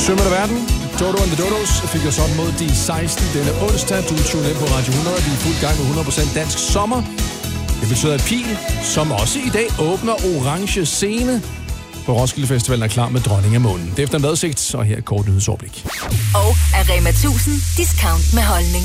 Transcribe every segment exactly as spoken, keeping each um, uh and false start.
Sømmer verden. Dodo and the Dodos fik os op mod de seksten denne onsdag. Du tuner ind på Radio hundrede. Vi er i fuld gang med hundrede procent dansk sommer. Det betyder, at Pil, som også i dag åbner orange scene på Roskilde Festivalen, er klar med Dronning af Månen. Det er efter en vejrudsigt, og her er et kort nyhedsoverblik. Og Rema tusind discount med holdning.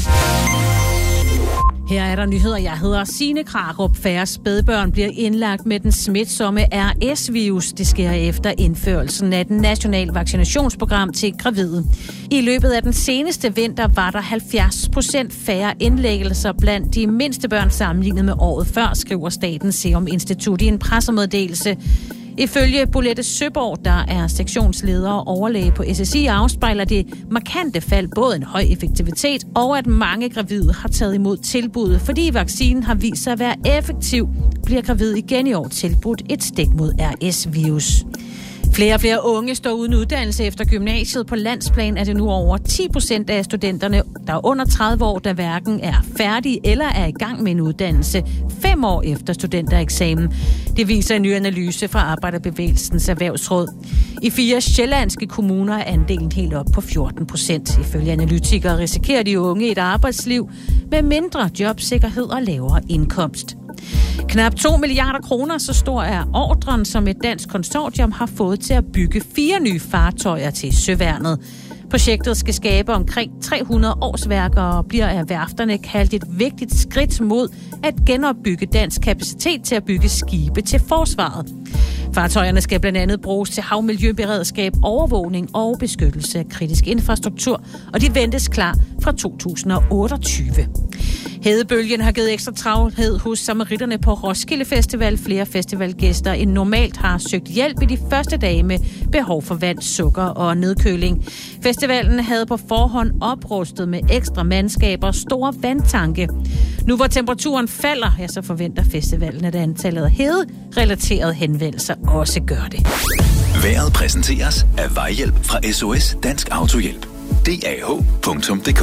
Her er der nyheder. Jeg hedder Signe Krarup. Færre spædbørn bliver indlagt med den smitsomme R S-virus. Det sker efter indførelsen af den nationale vaccinationsprogram til gravide. I løbet af den seneste vinter var der halvfjerds procent færre indlæggelser blandt de mindste børn sammenlignet med året før, skriver Statens Serum Institut i en pressemeddelelse. Ifølge Bolette Søborg, der er sektionsleder og overlæge på S S I, afspejler det markante fald både en høj effektivitet og at mange gravide har taget imod tilbuddet. Fordi vaccinen har vist sig at være effektiv, bliver gravide igen i år tilbudt et stik mod R S-virus. Flere og flere unge står uden uddannelse efter gymnasiet. På landsplan er det nu over ti procent af studenterne, der er under tredive år, der hverken er færdige eller er i gang med en uddannelse fem år efter studentereksamen. Det viser en ny analyse fra Arbejderbevægelsens Erhvervsråd. I fire sjællandske kommuner er andelen helt op på fjorten procent. Ifølge analytikere risikerer de unge et arbejdsliv med mindre jobsikkerhed og lavere indkomst. Knap to milliarder kroner, så stor er ordren, som et dansk konsortium har fået til at bygge fire nye fartøjer til Søværnet. Projektet skal skabe omkring tre hundrede årsværker og bliver af værfterne kaldt et vigtigt skridt mod at genopbygge dansk kapacitet til at bygge skibe til forsvaret. Fartøjerne skal blandt andet bruges til havmiljøberedskab, overvågning og beskyttelse af kritisk infrastruktur, og de ventes klar fra to tusind og otteogtyve. Hedebølgen har givet ekstra travlhed hos samaritterne på Roskilde Festival. Flere festivalgæster end normalt har søgt hjælp i de første dage med behov for vand, sukker og nedkøling. Festivalen havde på forhånd oprustet med ekstra mandskaber og store vandtanke. Nu hvor temperaturen falder, ja, så forventer festivalen, at antallet af hede-relaterede henvendelser også gør det. Vejret præsenteres af Vejhjælp fra S O S Dansk Autohjælp. D A H punktum d k.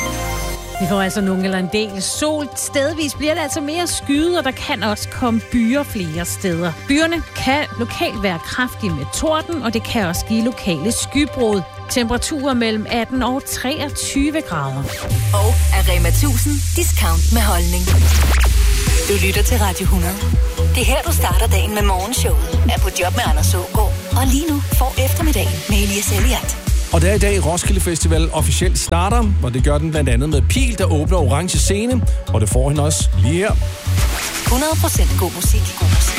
Vi får altså nogle eller en del sol. Stedvis bliver det altså mere skyet, og der kan også komme byer flere steder. Byerne kan lokalt være kraftige med torden, og det kan også give lokale skybrud. Temperaturer mellem atten og treogtyve grader. Og Rema tusind discount med holdning. Du lytter til Radio hundrede. Det er her, du starter dagen med morgenshowet. Er på job med Anders Aagaard. Og lige nu får eftermiddagen med Elias Elliot. Og det er i dag Roskilde Festival officielt starter, og det gør den blandt andet med Pil, der åbner orange scene, og det får hende også lige her. hundrede procent god musik. God musik.